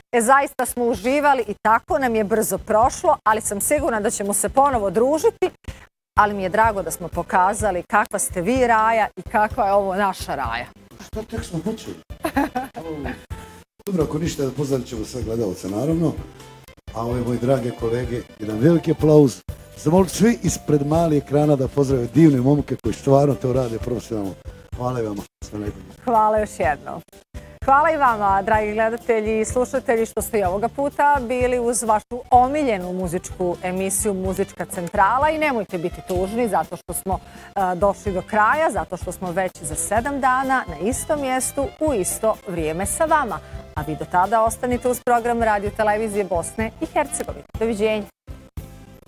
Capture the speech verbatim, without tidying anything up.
E, zaista smo uživali i tako nam je brzo prošlo, ali sam sigurna da ćemo se ponovo družiti, ali mi je drago da smo pokazali kakva ste vi Raja i kakva je ovo naša Raja. Šta tek smo počeli? Dobro, ako ništa, pozdravit ćemo sve gledalce, naravno. A ove moji drage kolege, jedan veliki aplauz. Zamolim svi ispred mali ekrana da pozdrave divne momke koji stvarno to rade profesionalno. Hvala i vama. Hvala još jednom. Hvala i vama, dragi gledatelji i slušatelji, što ste i ovoga puta bili uz vašu omiljenu muzičku emisiju Muzička centrala i nemojte biti tužni zato što smo uh, došli do kraja, zato što smo već za sedam dana na istom mjestu u isto vrijeme sa vama. A vi do tada ostanite uz program Radio Televizije Bosne i Hercegovine. Doviđenja.